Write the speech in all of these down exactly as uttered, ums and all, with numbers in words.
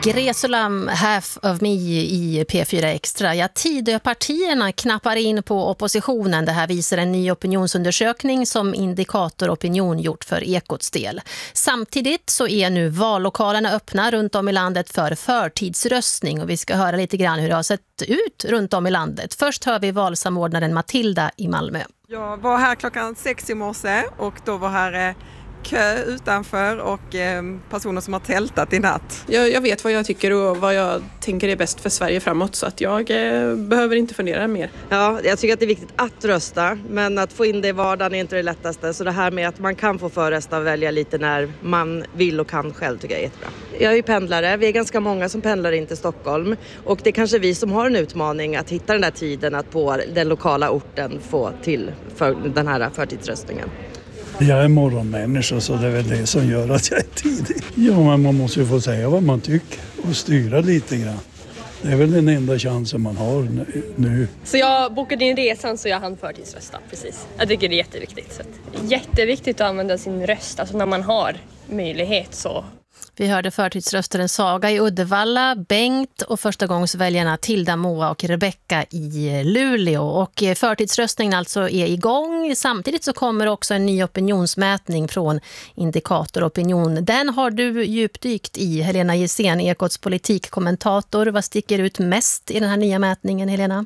Gresulam, Half of Me i P fyra Extra. Ja, Tidöpartierna knappar in på oppositionen. Det här visar en ny opinionsundersökning som Indikator Opinion gjort för Ekots del. Samtidigt så är nu vallokalerna öppna runt om i landet för förtidsröstning. Och vi ska höra lite grann hur det har sett ut runt om i landet. Först hör vi valsamordnaren Matilda i Malmö. Jag var här klockan sex i morse och då var här eh, kö utanför och eh, personer som har tältat i natt. Jag, jag vet vad jag tycker och vad jag tänker är bäst för Sverige framåt, så att jag eh, behöver inte fundera mer. Ja, jag tycker att det är viktigt att rösta, men att få in det i vardagen är inte det lättaste. Så det här med att man kan få förrösta och välja lite när man vill och kan själv tycker jag är jättebra. Jag är ju pendlare, vi är ganska många som pendlar in till Stockholm och det är kanske vi som har en utmaning att hitta den där tiden att på den lokala orten få till för den här förtidsröstningen. Jag är morgonmänniska, så det är väl det som gör att jag är tidig. Ja, men man måste ju få säga vad man tycker och styra lite grann. Det är väl den enda chansen man har nu. Så jag bokade in resan så jag hann förtidsrösta, precis. Jag tycker det är jätteviktigt. Så att, jätteviktigt att använda sin röst, alltså när man har möjlighet så. Vi hörde förtidsröstaren Saga i Uddevalla, Bengt och förstagångsväljarna Tilda, Moa och Rebecka i Luleå. Och förtidsröstningen alltså är igång. Samtidigt så kommer också en ny opinionsmätning från Indikator Opinion. Den har du djupdykt i, Helena Gissén, Ekots politikkommentator. Vad sticker ut mest i den här nya mätningen, Helena?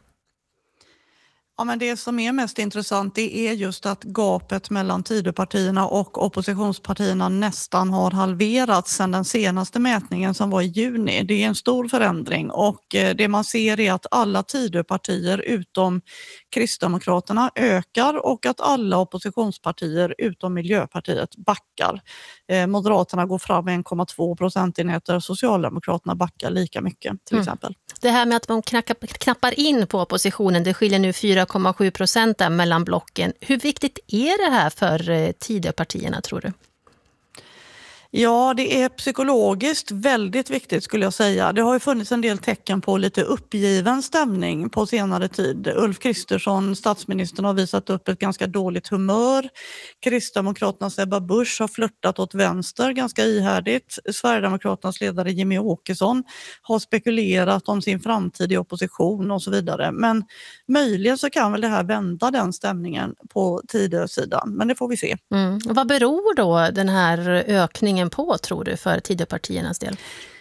Ja, men det som är mest intressant det är just att gapet mellan Tidöpartierna och oppositionspartierna nästan har halverats sedan den senaste mätningen som var i juni. Det är en stor förändring och det man ser är att alla Tidöpartier utom Kristdemokraterna ökar och att alla oppositionspartier utom Miljöpartiet backar. Moderaterna går fram med en komma två procentenheter, Socialdemokraterna backar lika mycket till exempel. Mm. Det här med att man knappar in på oppositionen, det skiljer nu fyra komma sju procent mellan blocken. Hur viktigt är det här för Tidöpartierna, tror du? Ja, det är psykologiskt väldigt viktigt skulle jag säga. Det har ju funnits en del tecken på lite uppgiven stämning på senare tid. Ulf Kristersson, statsministern, har visat upp ett ganska dåligt humör. Kristdemokraternas Ebba Busch har flirtat åt vänster ganska ihärdigt. Sverigedemokraternas ledare Jimmy Åkesson har spekulerat om sin framtid i opposition och så vidare. Men möjligen så kan väl det här vända den stämningen på Tidösidan. Men det får vi se. Mm. Vad beror då den här ökningen på, tror du, för Tidöpartiernas del?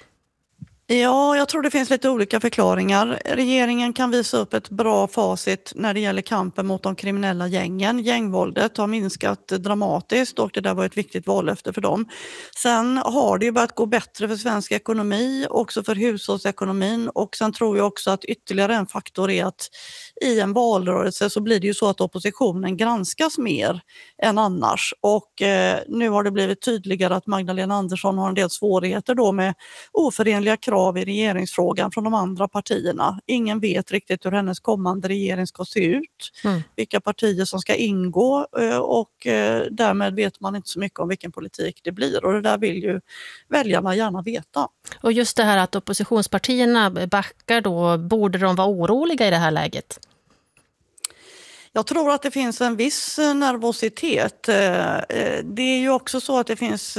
Ja, jag tror det finns lite olika förklaringar. Regeringen kan visa upp ett bra facit när det gäller kampen mot de kriminella gängen. Gängvåldet har minskat dramatiskt och det där var ett viktigt vallöfte för dem. Sen har det ju börjat gå bättre för svensk ekonomi, också för hushållsekonomin, och sen tror jag också att ytterligare en faktor är att i en valrörelse så blir det ju så att oppositionen granskas mer än annars. Och eh, nu har det blivit tydligare att Magdalena Andersson har en del svårigheter då med oförenliga krav i regeringsfrågan från de andra partierna. Ingen vet riktigt hur hennes kommande regering ska se ut, mm. vilka partier som ska ingå och därmed vet man inte så mycket om vilken politik det blir och det där vill ju väljarna gärna veta. Och just det här att oppositionspartierna backar då, borde de vara oroliga i det här läget? Jag tror att det finns en viss nervositet. Det är ju också så att det finns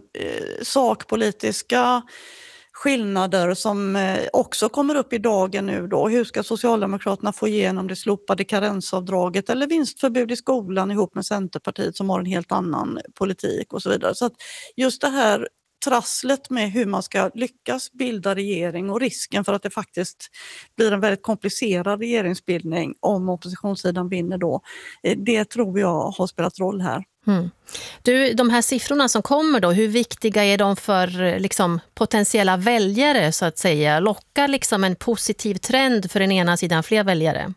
sakpolitiska skillnader som också kommer upp i dagen nu då. Hur ska Socialdemokraterna få igenom det slopade karensavdraget eller vinstförbud i skolan ihop med Centerpartiet som har en helt annan politik och så vidare. Så att just det här trasslet med hur man ska lyckas bilda regering och risken för att det faktiskt blir en väldigt komplicerad regeringsbildning om oppositionssidan vinner då, det tror jag har spelat roll här. Mm. Du, de här siffrorna som kommer då, hur viktiga är de för liksom, potentiella väljare så att säga? Lockar liksom en positiv trend för den ena sidan fler väljare?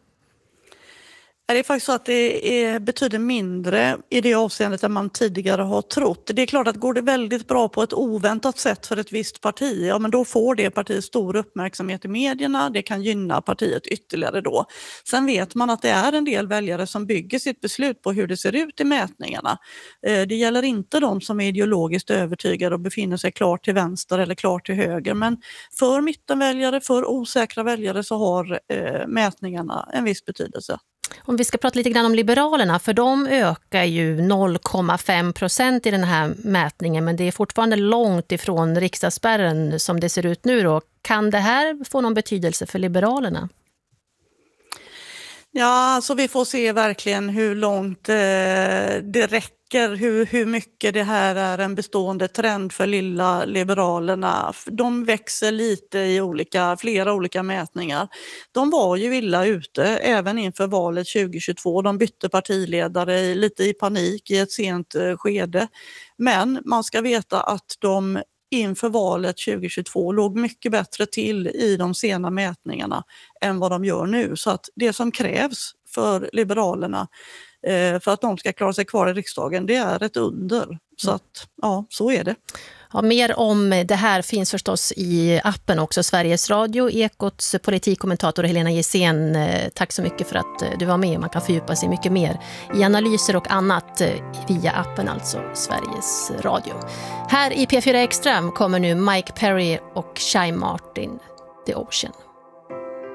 Det är faktiskt så att det är, betyder mindre i det avseendet än man tidigare har trott. Det är klart att går det väldigt bra på ett oväntat sätt för ett visst parti, ja men då får det partiet stor uppmärksamhet i medierna, det kan gynna partiet ytterligare då. Sen vet man att det är en del väljare som bygger sitt beslut på hur det ser ut i mätningarna. Det gäller inte de som är ideologiskt övertygade och befinner sig klart till vänster eller klart till höger, men för mittenväljare, för osäkra väljare så har mätningarna en viss betydelse. Om vi ska prata lite grann om Liberalerna, för de ökar ju noll komma fem procent i den här mätningen, men det är fortfarande långt ifrån riksdagsspärren som det ser ut nu då. Kan det här få någon betydelse för Liberalerna? Ja, så vi får se verkligen hur långt eh, det räcker, hur, hur mycket det här är en bestående trend för lilla Liberalerna. De växer lite i olika, flera olika mätningar. De var ju illa ute även inför valet tjugohundratjugotvå. De bytte partiledare lite i panik i ett sent eh, skede. Men man ska veta att de inför valet tjugohundratjugotvå låg mycket bättre till i de sena mätningarna än vad de gör nu. Så att det som krävs för Liberalerna eh, för att de ska klara sig kvar i riksdagen, det är ett under. Så att, ja, så är det. Ja, mer om det här finns förstås i appen också. Sveriges Radio, Ekots politikkommentator Helena Gissén. Tack så mycket för att du var med. Man kan fördjupa sig mycket mer i analyser och annat via appen, alltså Sveriges Radio. Här i P fyra Extra kommer nu Mike Perry och Shy Martin, The Ocean.